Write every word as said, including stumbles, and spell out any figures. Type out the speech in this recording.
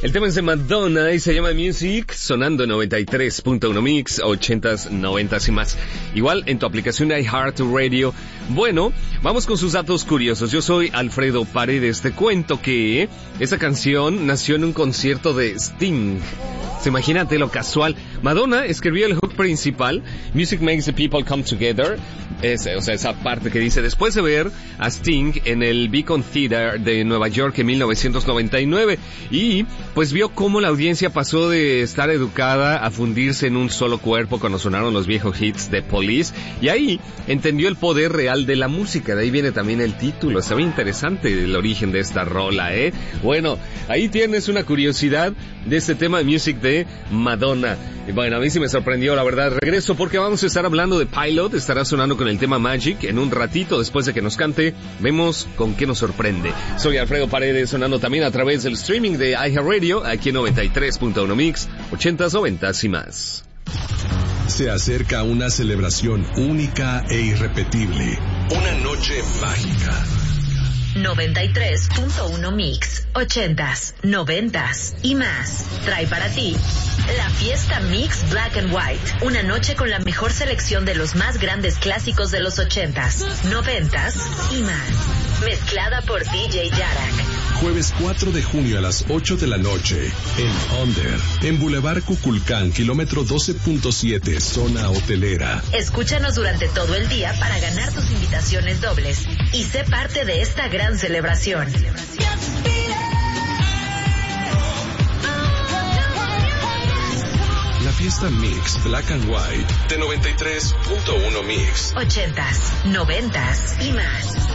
El tema es de Madonna y se llama Music, sonando en noventa y tres punto uno Mix, ochentas, noventas y más. Igual en tu aplicación de iHeartRadio. Bueno, vamos con sus datos curiosos. Yo soy Alfredo Paredes. Te cuento que esa canción nació en un concierto de Sting. So, imagínate lo casual. Madonna escribió el hook principal, Music Makes the People Come Together. Es, o sea, esa parte que dice, después de ver a Sting en el Beacon Theater de Nueva York en mil novecientos noventa y nueve, y pues vio cómo la audiencia pasó de estar educada a fundirse en un solo cuerpo cuando sonaron los viejos hits de Police, y ahí entendió el poder real de la música. De ahí viene también el título. Está bien interesante el origen de esta rola, ¿eh? Bueno, ahí tienes una curiosidad de este tema de Music de Madonna. Bueno, a mí sí me sorprendió, la verdad. Regreso porque vamos a estar hablando de Pilot. Estará sonando con el tema Magic en un ratito después de que nos cante. Vemos con qué nos sorprende. Soy Alfredo Paredes, sonando también a través del streaming de iHeartRadio, aquí en noventa y tres punto uno Mix, ochentas, noventas y más. Se acerca una celebración única e irrepetible. Una noche mágica. noventa y tres punto uno Mix, ochentas, noventas y más. Trae para ti la fiesta Mix Black and White. Una noche con la mejor selección de los más grandes clásicos de los ochentas, noventas y más. Mezclada por D J Yarak. Jueves cuatro de junio a las ocho de la noche, en Under, en Boulevard Cuculcán, kilómetro doce punto siete, zona hotelera. Escúchanos durante todo el día para ganar tus invitaciones dobles y sé parte de esta gran celebración. La fiesta Mix Black and White de noventa y tres punto uno Mix. Ochentas, noventas y más.